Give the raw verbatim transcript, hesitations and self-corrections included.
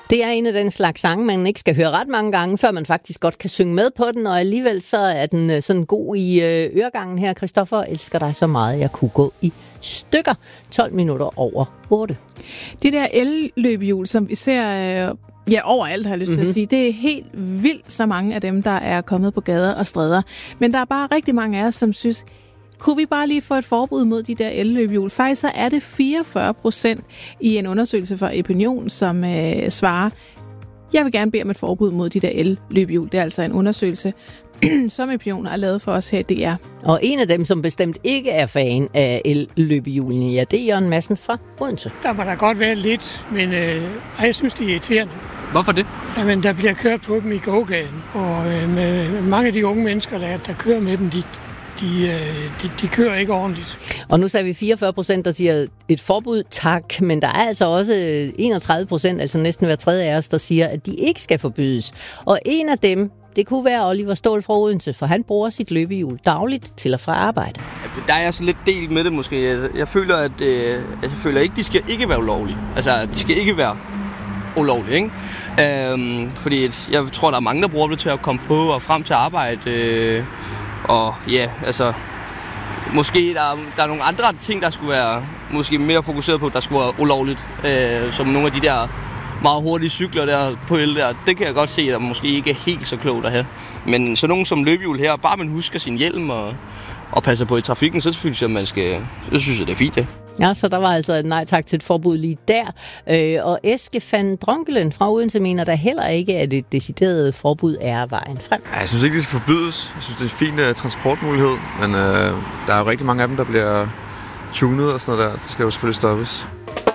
Det er en af den slags sange, man ikke skal høre ret mange gange, før man faktisk godt kan synge med på den, og alligevel så er den sådan god i øregangen her. Christoffer, elsker dig så meget, jeg kunne gå i stykker. tolv minutter over otte. Det der elløbehjul, som vi ser ja, overalt, har jeg lyst mm-hmm. til at sige, det er helt vildt så mange af dem, der er kommet på gader og stræder. Men der er bare rigtig mange af os, som synes, kunne vi bare lige få et forbud mod de der elløbehjul? Faktisk så er det fireogfyrre procent i en undersøgelse fra Epinion, som øh, svarer, jeg vil gerne bede om et forbud mod de der elløbehjul. Det er altså en undersøgelse, som Epinion har lavet for os her i D R. Og en af dem, som bestemt ikke er fan af elløbehjulene, ja, det er Jørgen Madsen fra Odense. Der må der godt være lidt, men øh, jeg synes, det er irriterende. Hvorfor det? Jamen, der bliver kørt på dem i gågaden, og øh, med mange af de unge mennesker, der, der kører med dem, de, de, de, de kører ikke ordentligt. Og nu sagde vi fireogfyrre procent, der siger et forbud, tak, men der er altså også enogtredive procent, altså næsten hver tredje af os, der siger, at de ikke skal forbydes. Og en af dem, det kunne være Oliver Ståhl fra Odense, for han bruger sit løbehjul dagligt til og fra arbejde. Der er jeg så lidt delt med det måske. Jeg føler, at øh, jeg føler ikke, de skal ikke være ulovlige. Altså, de skal ikke være ulovlige, ikke? Øhm, fordi jeg tror, der er mange, der bruger det til at komme på og frem til arbejde. Øh, og ja, altså, måske der, der er nogle andre ting, der skulle være måske mere fokuseret på, der skulle være ulovligt. Øh, som nogle af de der meget hurtige cykler der på el der, det kan jeg godt se, at måske ikke er helt så klogt at have. Men så nogen som løbehjul her, bare man husker sin hjelm og, og passer på i trafikken, så synes jeg, man skal, så synes jeg, det er fint, det. Ja, så der var altså et nej tak til et forbud lige der. Øh, og Eske van Dronkelen fra Odense mener der heller ikke, at et decideret forbud er vejen frem. Ja, jeg synes ikke, det skal forbydes. Jeg synes, det er en fin uh, transportmulighed, men uh, der er jo rigtig mange af dem, der bliver tunet og sådan noget der. Det skal jo selvfølgelig stoppes.